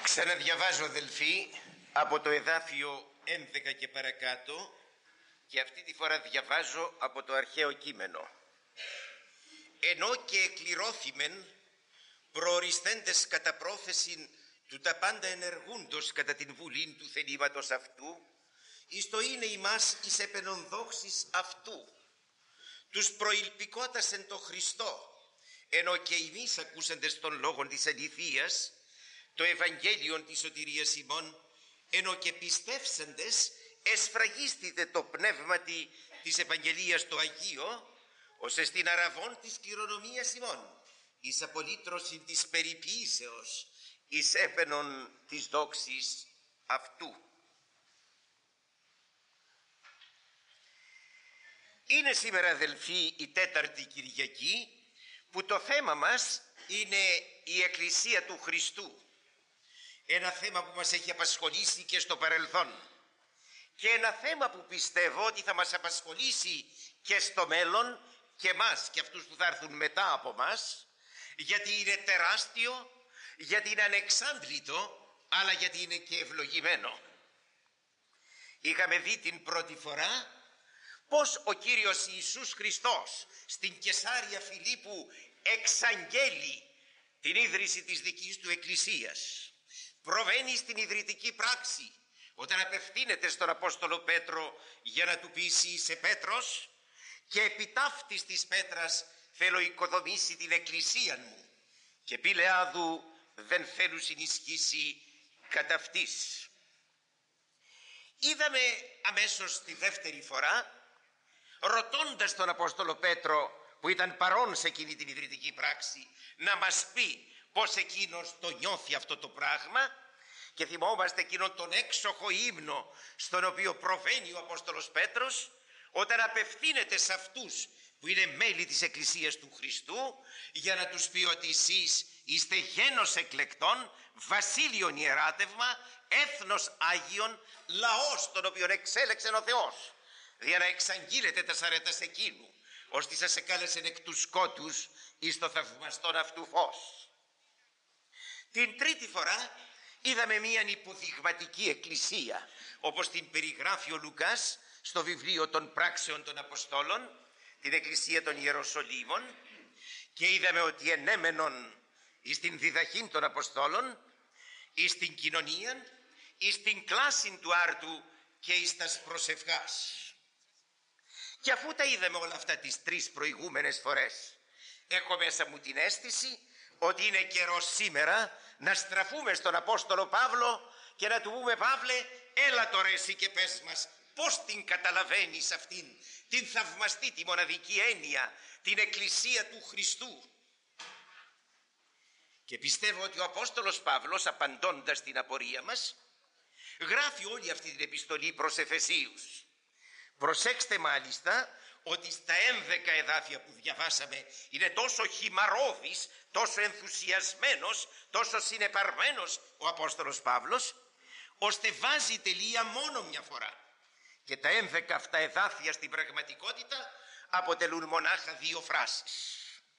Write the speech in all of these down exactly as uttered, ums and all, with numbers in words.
Ξαναδιαβάζω, αδελφοί, από το εδάφιο έντεκα και παρακάτω, και αυτή τη φορά διαβάζω από το αρχαίο κείμενο. Ενώ και εκληρώθημεν προοριστέντες κατά πρόθεση του τα πάντα ενεργούντος κατά την βουλήν του θελήματος αυτού, εις το είναι ημάς εις επενονδόξης αυτού, τους προηλπικότας εν το Χριστό, ενώ και εμείς ακούσαντες των λόγων της αληθείας, το Ευαγγέλιον της σωτηρίας ημών, ενώ και πιστεύσαντες εσφραγίστητε το πνεύματι της Ευαγγελίας το Αγίο, ως εστιν αραβών της κληρονομίας ημών, εις απολύτρωσιν της περιποίησεως, εις έπαινον της δόξης αυτού. Είναι σήμερα, αδελφοί, η τέταρτη Κυριακή, που το θέμα μας είναι η Εκκλησία του Χριστού. Ένα θέμα που μας έχει απασχολήσει και στο παρελθόν και ένα θέμα που πιστεύω ότι θα μας απασχολήσει και στο μέλλον, και μας και αυτούς που θα έρθουν μετά από μας, γιατί είναι τεράστιο, γιατί είναι ανεξάντλητο, αλλά γιατί είναι και ευλογημένο. Είχαμε δει την πρώτη φορά πως ο Κύριος Ιησούς Χριστός στην Κεσάρια Φιλίππου εξαγγέλει την ίδρυση της δικής του Εκκλησίας. Προβαίνει στην ιδρυτική πράξη όταν απευθύνεται στον Απόστολο Πέτρο για να του πει «Εσύ είσαι Πέτρος και επί ταύτης της πέτρας θέλω οικοδομήσει την Εκκλησία μου και πι λεάδου δεν θέλουν συνισχύσει κατά αυτής». Είδαμε αμέσως τη δεύτερη φορά, ρωτώντας τον Απόστολο Πέτρο που ήταν παρόν σε εκείνη την ιδρυτική πράξη, να μας πει πως εκείνος το νιώθει αυτό το πράγμα, και θυμόμαστε εκείνον τον έξοχο ύμνο στον οποίο προβαίνει ο Απόστολος Πέτρος όταν απευθύνεται σε αυτούς που είναι μέλη της Εκκλησίας του Χριστού για να τους πει ότι εσείς είστε γένος εκλεκτών, βασίλειον ιεράτευμα, έθνος Άγιον, λαός τον οποίον εξέλεξε ο Θεός, για να εξαγγείλετε τα σαρέτας εκείνου, ώστε σας εκάλεσεν εκ του σκότους εις το θαυμαστόν αυτού φως. Την τρίτη φορά είδαμε μίαν υποδειγματική εκκλησία, όπως την περιγράφει ο Λουκάς στο βιβλίο των πράξεων των Αποστόλων, την εκκλησία των Ιεροσολύμων, και είδαμε ότι ενέμενον εις την διδαχήν των Αποστόλων, εις την κοινωνία, εις την κλάση του άρτου και εις τας προσευχάς. Και αφού τα είδαμε όλα αυτά τις τρεις προηγούμενες φορές, έχω μέσα μου την αίσθηση ότι είναι καιρό σήμερα να στραφούμε στον Απόστολο Παύλο και να του πούμε: Παύλε, έλα τώρα εσύ και πες μας πώς την καταλαβαίνεις αυτήν την θαυμαστή, τη μοναδική έννοια, την Εκκλησία του Χριστού. Και πιστεύω ότι ο Απόστολος Παύλος, απαντώντας την απορία μας, γράφει όλη αυτή την επιστολή προς Εφεσίους. Προσέξτε μάλιστα ότι στα ένδεκα εδάφια που διαβάσαμε είναι τόσο χυμαρώδης, τόσο ενθουσιασμένος, τόσο συνεπαρμένος ο Απόστολος Παύλος, ώστε βάζει τελεία μόνο μια φορά. Και τα ένδεκα αυτά εδάφια στην πραγματικότητα αποτελούν μονάχα δύο φράσεις.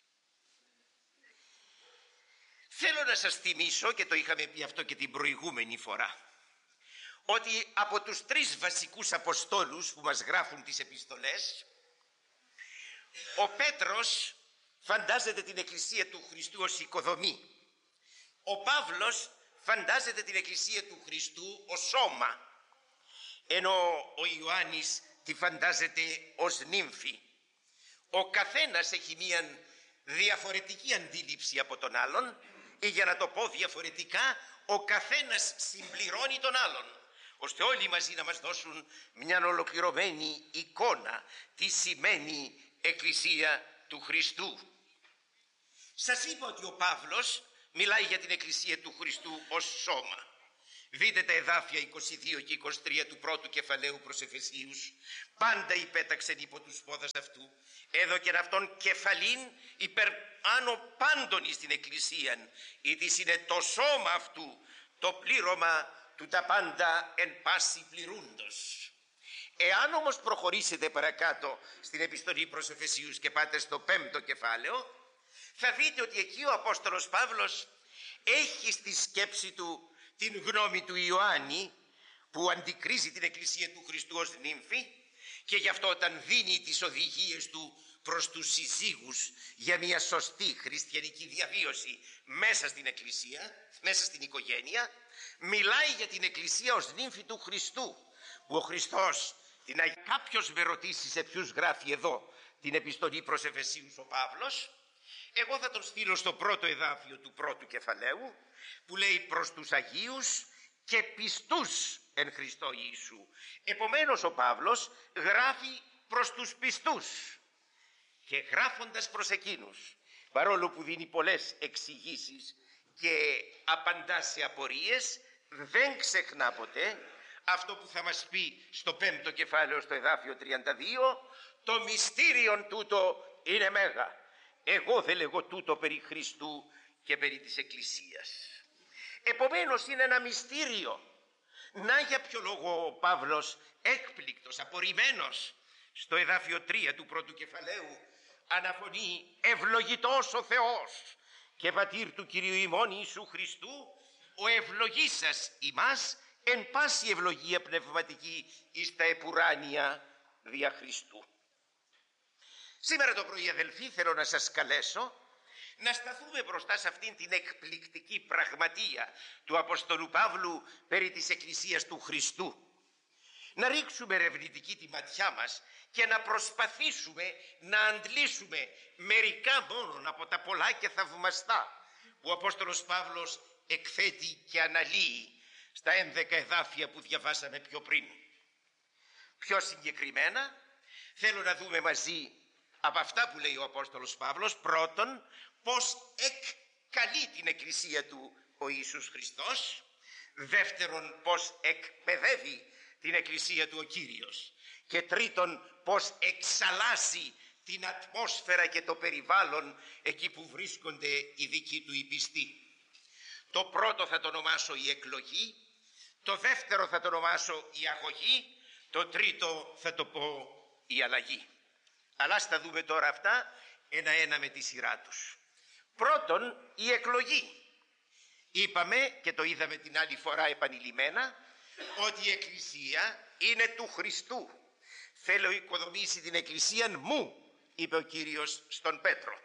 Θέλω να σας θυμίσω, και το είχαμε πει αυτό και την προηγούμενη φορά, ότι από τους τρεις βασικούς Αποστόλους που μας γράφουν τις επιστολές, ο Πέτρος φαντάζεται την Εκκλησία του Χριστού ως οικοδομή. Ο Παύλος φαντάζεται την Εκκλησία του Χριστού ως σώμα, ενώ ο Ιωάννης τη φαντάζεται ως νύμφη. Ο καθένας έχει μία διαφορετική αντίληψη από τον άλλον, ή για να το πω διαφορετικά, ο καθένας συμπληρώνει τον άλλον, ώστε όλοι μαζί να μας δώσουν μια ολοκληρωμένη εικόνα τι σημαίνει Εκκλησία του Χριστού. Σας είπα ότι ο Παύλος μιλάει για την Εκκλησία του Χριστού ως σώμα. Δείτε τα εδάφια είκοσι δύο και είκοσι τρία του πρώτου κεφαλαίου προς Εφεσίους. Πάντα υπέταξεν υπό τους πόδας αυτού, έδωκεν αυτόν κεφαλήν υπερ άνω πάντων εις την Εκκλησίαν, ήτις είναι το σώμα αυτού, το πλήρωμα του τα πάντα εν πάση πληρούντος. Εάν όμως προχωρήσετε παρακάτω στην επιστολή προς Εφεσίους και πάτε στο πέμπτο κεφάλαιο, θα δείτε ότι εκεί ο Απόστολος Παύλος έχει στη σκέψη του την γνώμη του Ιωάννη που αντικρίζει την Εκκλησία του Χριστού ως νύμφη, και γι' αυτό όταν δίνει τις οδηγίες του προς τους συζύγους για μια σωστή χριστιανική διαβίωση μέσα στην Εκκλησία, μέσα στην οικογένεια, μιλάει για την Εκκλησία ως νύμφη του Χριστού, που ο Χριστός την Αγία... Κάποιος με ρωτήσει σε ποιους γράφει εδώ την επιστολή προς Εφεσίους ο Παύλος, εγώ θα τον στείλω στο πρώτο εδάφιο του πρώτου κεφαλαίου, που λέει προς τους Αγίους και πιστούς εν Χριστώ Ιησού. Επομένως ο Παύλος γράφει προς τους πιστούς, και γράφοντας προς εκείνους, παρόλο που δίνει πολλές εξηγήσεις και απαντά σε απορίες, δεν ξεχνά ποτέ αυτό που θα μας πει στο πέμπτο κεφάλαιο, στο εδάφιο τριάντα δύο, το μυστήριον τούτο είναι μέγα. Εγώ δεν λέγω τούτο περί Χριστού και περί της Εκκλησίας. Επομένως είναι ένα μυστήριο. Να για ποιο λόγο ο Παύλος, έκπληκτος, απορριμμένος, στο εδάφιο τρία του πρώτου κεφαλαίου αναφωνεί ευλογητός ο Θεός και πατήρ του Κυρίου ημών Ιησού Χριστού, ο ευλογήσας ημάς εν πάση ευλογία πνευματική εις τα επουράνια δια Χριστού. Σήμερα το πρωί, αδελφοί, θέλω να σας καλέσω να σταθούμε μπροστά σε αυτήν την εκπληκτική πραγματεία του Αποστολού Παύλου περί της Εκκλησίας του Χριστού. Να ρίξουμε ερευνητική τη ματιά μας και να προσπαθήσουμε να αντλήσουμε μερικά μόνον από τα πολλά και θαυμαστά που ο Απόστολος Παύλος εκθέτει και αναλύει στα ένδεκα εδάφια που διαβάσαμε πιο πριν. Πιο συγκεκριμένα θέλω να δούμε μαζί από αυτά που λέει ο Απόστολος Παύλος, πρώτον, πως εκκαλεί την Εκκλησία του ο Ιησούς Χριστός, δεύτερον, πως εκπαιδεύει την Εκκλησία του ο Κύριος, και τρίτον, πως εξαλλάσσει την ατμόσφαιρα και το περιβάλλον εκεί που βρίσκονται οι δικοί του οι πιστοί. Το πρώτο θα το ονομάσω η εκλογή, το δεύτερο θα το ονομάσω η αγωγή, το τρίτο θα το πω η αλλαγή. Αλλά ας τα δούμε τώρα αυτά ένα-ένα με τη σειρά τους. Πρώτον, η εκλογή. Είπαμε και το είδαμε την άλλη φορά επανειλημμένα ότι η Εκκλησία είναι του Χριστού. Θέλω οικοδομήσει την Εκκλησία μου, είπε ο Κύριος στον Πέτρο.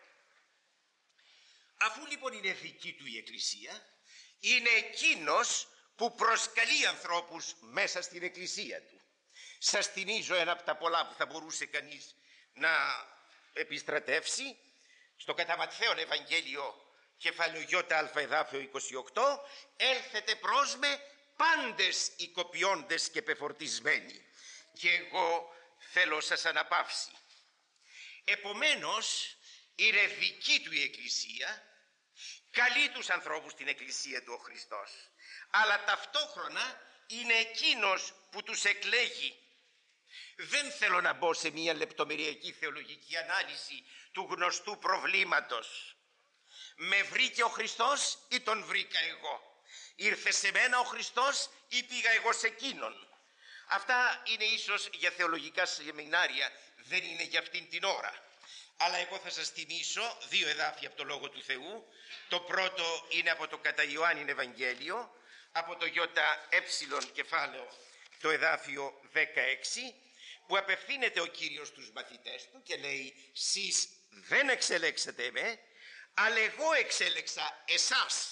Αφού λοιπόν είναι δική του η Εκκλησία, είναι εκείνος που προσκαλεί ανθρώπους μέσα στην Εκκλησία του. Σας θυμίζω ένα από τα πολλά που θα μπορούσε κανείς να επιστρατεύσει στο κατά Ματθαίον Ευαγγέλιο κεφάλαιο Ι α εδάφιο είκοσι οκτώ, έλθετε προς με πάντες οι κοπιώντες και πεφορτισμένοι και εγώ θέλω σας αναπαύσει. Επομένως είναι δική του η Εκκλησία, καλεί τους ανθρώπους στην Εκκλησία του ο Χριστός, αλλά ταυτόχρονα είναι εκείνος που τους εκλέγει. Δεν θέλω να μπω σε μια λεπτομεριακή θεολογική ανάλυση του γνωστού προβλήματος. Με βρήκε ο Χριστός ή τον βρήκα εγώ? Ήρθε σε μένα ο Χριστός ή πήγα εγώ σε εκείνον? Αυτά είναι ίσως για θεολογικά σεμινάρια, δεν είναι για αυτήν την ώρα. Αλλά εγώ θα σας θυμίσω δύο εδάφια από το Λόγο του Θεού. Το πρώτο είναι από το κατά Ιωάννην Ευαγγέλιο, από το ΙΕ κεφάλαιο, το εδάφιο δεκαέξι, που απευθύνεται ο Κύριος στους μαθητές του και λέει «Σεις δεν εξελέξατε με, αλλά εγώ εξέλεξα εσάς».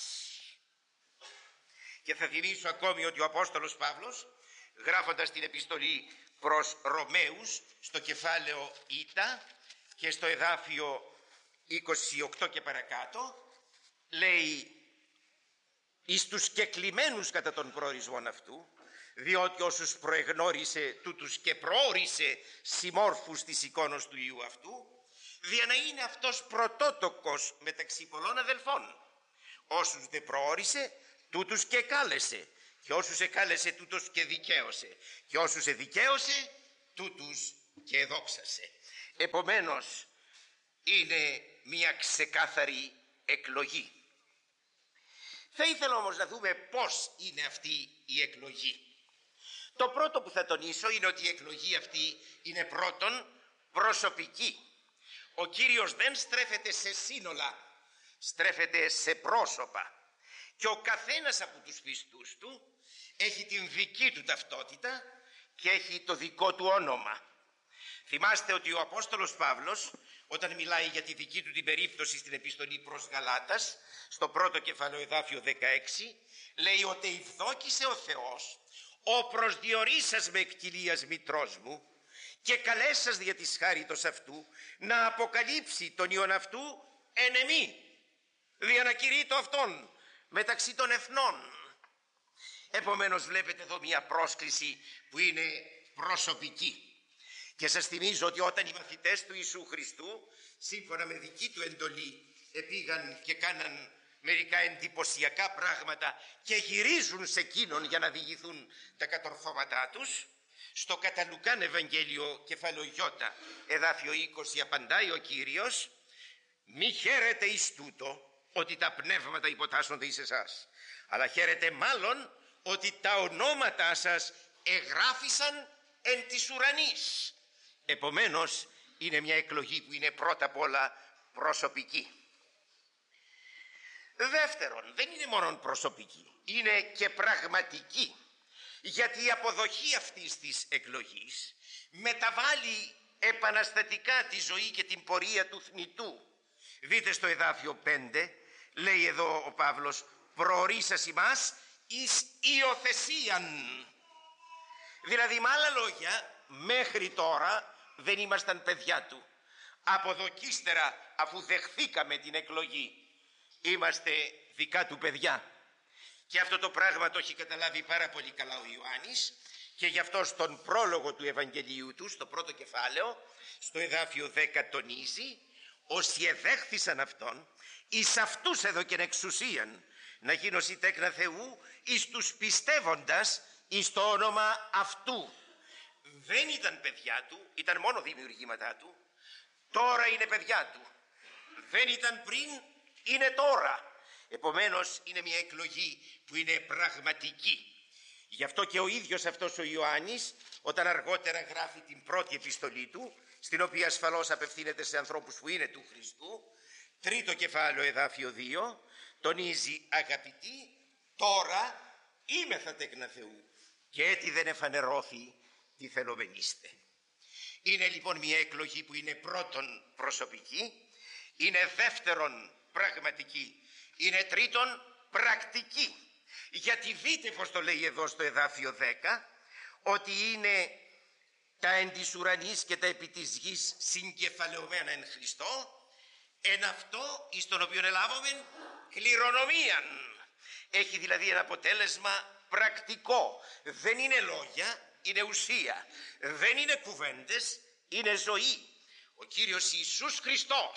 Και θα θυμίσω ακόμη ότι ο Απόστολος Παύλος, γράφοντας την επιστολή προς Ρωμαίους στο κεφάλαιο Ι και στο εδάφιο είκοσι οκτώ και παρακάτω, λέει «Εις τους κεκλημένους κατά των προορισμών αυτού, διότι όσους προεγνώρισε τούτους και προόρισε συμμόρφους της εικόνος του Υιού αυτού, δια να είναι αυτός πρωτότοκος μεταξύ πολλών αδελφών. Όσους δεν προόρισε, τούτους και κάλεσε, και όσους εκάλεσε, τούτους και δικαίωσε, και όσους εδικαίωσε, τούτους και εδόξασε». Επομένως, είναι μια ξεκάθαρη εκλογή. Θα ήθελα όμως να δούμε πώς είναι αυτή η εκλογή. Το πρώτο που θα τονίσω είναι ότι η εκλογή αυτή είναι πρώτον προσωπική. Ο Κύριος δεν στρέφεται σε σύνολα, στρέφεται σε πρόσωπα. και ο καθένας από τους πιστούς του έχει την δική του ταυτότητα και έχει το δικό του όνομα. Θυμάστε ότι ο Απόστολος Παύλος, όταν μιλάει για τη δική του την περίπτωση στην επιστολή προς Γαλάτας, στο πρώτο κεφάλαιο εδάφιο δεκαέξι, λέει ότι «Ευδόκησε ο Θεός, ο προσδιορίσας με εκτιλίας μητρός μου και καλέσας δια της χάριτος αυτού να αποκαλύψει τον Υιόν αυτού εν εμή, δια να κηρύττω αυτόν μεταξύ των εθνών». Επομένως βλέπετε εδώ μια πρόσκληση που είναι προσωπική. Και σας θυμίζω ότι όταν οι μαθητές του Ιησού Χριστού, σύμφωνα με δική του εντολή, επήγαν και κάναν μερικά εντυπωσιακά πράγματα και γυρίζουν σε εκείνον για να διηγηθούν τα κατορθώματά τους, στο κατά Λουκάν Ευαγγέλιο κεφάλαιο Ι, εδάφιο είκοσι, απαντάει ο Κύριος: «Μη χαίρετε εις τούτο ότι τα πνεύματα υποτάσσονται εις εσάς, αλλά χαίρετε μάλλον ότι τα ονόματα σας εγγράφησαν εν της ουρανής». Επομένως είναι μια εκλογή που είναι πρώτα απ' όλα προσωπική. Δεύτερον, δεν είναι μόνο προσωπική, είναι και πραγματική, γιατί η αποδοχή αυτής της εκλογής μεταβάλλει επαναστατικά τη ζωή και την πορεία του θνητού. Δείτε στο εδάφιο πέντε, λέει εδώ ο Παύλος: «Προορίσας ημάς εις υιοθεσίαν». Δηλαδή, με άλλα λόγια, μέχρι τώρα δεν ήμασταν παιδιά του. Από εδώ κι ύστερα, αφού δεχθήκαμε την εκλογή, είμαστε δικά του παιδιά. Και αυτό το πράγμα το έχει καταλάβει πάρα πολύ καλά ο Ιωάννης, και γι' αυτό στον πρόλογο του Ευαγγελίου του, στο πρώτο κεφάλαιο, στο εδάφιο δέκα, τονίζει: «Όσοι εδέχθησαν αυτόν, εις αυτούς έδωκεν εξουσίαν να γίνωσι τέκνα Θεού, εις τους πιστεύοντας εις το όνομα αυτού». Δεν ήταν παιδιά του, ήταν μόνο δημιουργήματά του. Τώρα είναι παιδιά του. Δεν ήταν πριν, είναι τώρα. Επομένως είναι μια εκλογή που είναι πραγματική. Γι' αυτό και ο ίδιος αυτός ο Ιωάννης, όταν αργότερα γράφει την πρώτη επιστολή του, στην οποία ασφαλώς απευθύνεται σε ανθρώπους που είναι του Χριστού, τρίτο κεφάλαιο εδάφιο δύο, τονίζει: «Αγαπητοί, τώρα είμεθα τέκνα Θεού και έτι δεν εφανερώθη τι θελομενείστε». Είναι λοιπόν μια εκλογή που είναι πρώτον προσωπική, είναι δεύτερον πραγματική, είναι τρίτον πρακτική. Γιατί δείτε πως το λέει εδώ στο εδάφιο δέκα, ότι είναι τα εν της ουρανής και τα επί της γης συγκεφαλαιωμένα εν Χριστώ, εν αυτό εις τον οποίο ελάβομεν κληρονομίαν. Έχει δηλαδή ένα αποτέλεσμα πρακτικό. Δεν είναι λόγια, είναι ουσία. Δεν είναι κουβέντες, είναι ζωή. Ο Κύριος Ιησούς Χριστός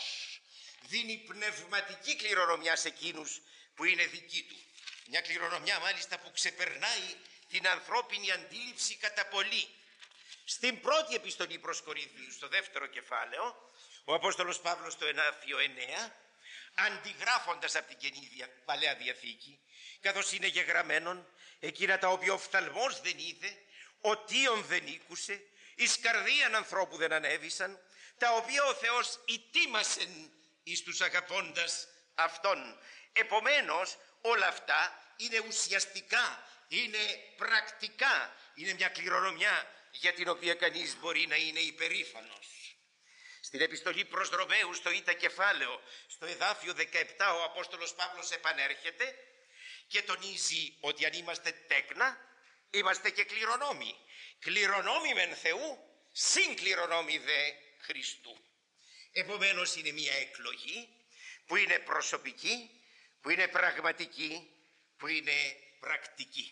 δίνει πνευματική κληρονομιά σε εκείνους που είναι δικοί του. Μια κληρονομιά μάλιστα που ξεπερνάει την ανθρώπινη αντίληψη κατά πολύ. Στην πρώτη επιστολή προς Κορινθίους, στο δεύτερο κεφάλαιο, ο Απόστολος Παύλος στο εδάφιο εννέα, αντιγράφοντας από την Καινή Παλαιά Διαθήκη, καθώς είναι γεγραμμένον, εκείνα τα οποία ο φθαλμός δεν είδε, ο τίον δεν ήκουσε, εις καρδίαν ανθρώπου δεν ανέβησαν, τα οποία ο Θεός ητίμασεν εις τους αγαπώντας αυτόν. Επομένως όλα αυτά είναι ουσιαστικά, είναι πρακτικά, είναι μια κληρονομιά για την οποία κανείς μπορεί να είναι υπερήφανος. Στην επιστολή προς Ρωμαίους στο Ήτα κεφάλαιο, στο εδάφιο δεκαεπτά, ο Απόστολος Παύλος επανέρχεται και τονίζει ότι αν είμαστε τέκνα, είμαστε και κληρονόμοι. Κληρονόμοι μεν Θεού, συν κληρονόμοι δε Χριστού. Επομένως είναι μια εκλογή που είναι προσωπική, που είναι πραγματική, που είναι πρακτική.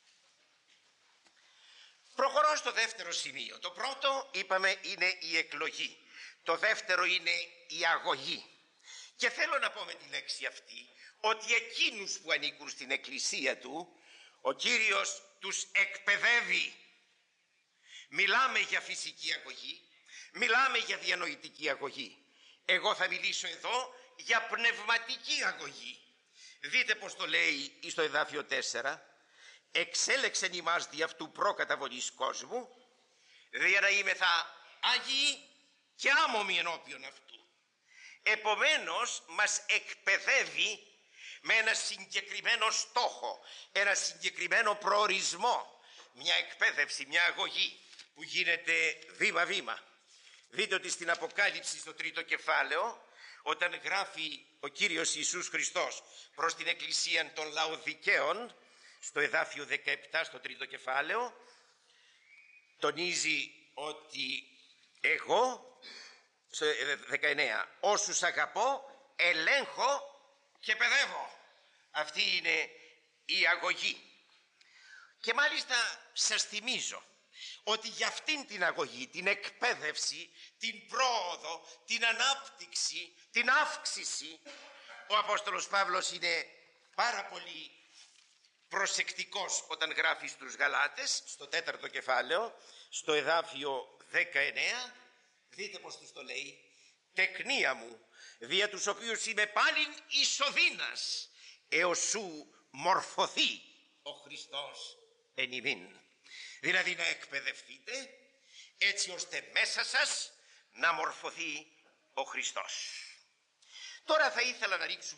Προχωρώ στο δεύτερο σημείο. Το πρώτο είπαμε είναι η εκλογή. Το δεύτερο είναι η αγωγή. Και θέλω να πω με τη λέξη αυτή ότι εκείνους που ανήκουν στην εκκλησία του, ο Κύριος τους εκπαιδεύει. Μιλάμε για φυσική αγωγή, μιλάμε για διανοητική αγωγή. Εγώ θα μιλήσω εδώ για πνευματική αγωγή. Δείτε πως το λέει στο εδάφιο τέσσερα. «Εξέλεξεν ημάς δι' αυτού προκαταβολής κόσμου, δια να είμεθα άγιοι και άμωμοι ενώπιον αυτού». Επομένως μας εκπαιδεύει με ένα συγκεκριμένο στόχο, ένα συγκεκριμένο προορισμό, μια εκπαίδευση, μια αγωγή που γίνεται βήμα-βήμα. Δείτε ότι στην Αποκάλυψη στο τρίτο κεφάλαιο, όταν γράφει ο Κύριος Ιησούς Χριστός προς την Εκκλησία των Λαοδικαίων, στο εδάφιο δεκαεπτά στο τρίτο κεφάλαιο, τονίζει ότι εγώ, στο δεκαεννέα, όσους αγαπώ ελέγχω και παιδεύω. Αυτή είναι η αγωγή. Και μάλιστα σας θυμίζω ότι για αυτήν την αγωγή, την εκπαίδευση, την πρόοδο, την ανάπτυξη, την αύξηση, ο Απόστολος Παύλος είναι πάρα πολύ προσεκτικός όταν γράφει στους Γαλάτες, στο τέταρτο κεφάλαιο, στο εδάφιο δεκαεννέα, δείτε πως τους το λέει, τεκνία μου, δια τους οποίους είμαι πάλιν ισοδύνας, έως σου μορφωθεί ο Χριστός εν ημίν. Δηλαδή να εκπαιδευτείτε έτσι ώστε μέσα σας να μορφωθεί ο Χριστός. Τώρα θα ήθελα να ρίξουμε